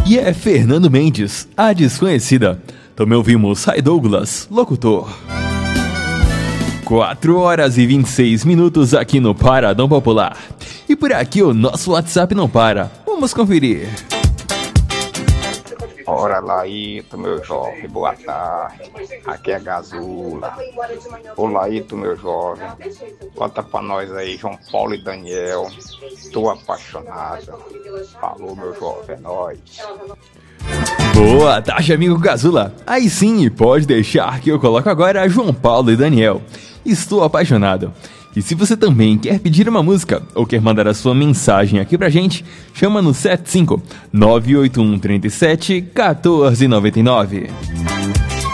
E é Fernando Mendes, a desconhecida. Também ouvimos Sai Douglas, locutor. 4h26 aqui no Paradão Popular. E por aqui o nosso WhatsApp não para. Vamos conferir. Ora, Laíto, meu jovem, boa tarde. Aqui é Gazula. Ô, Laíto, meu jovem, bota pra nós aí, João Paulo e Daniel. Tô apaixonado. Falou, meu jovem, é nóis. Boa tarde, amigo Gazula. Aí sim, pode deixar que eu coloco agora João Paulo e Daniel. Estou apaixonado. E se você também quer pedir uma música ou quer mandar a sua mensagem aqui pra gente, chama no 75 981 37 1499.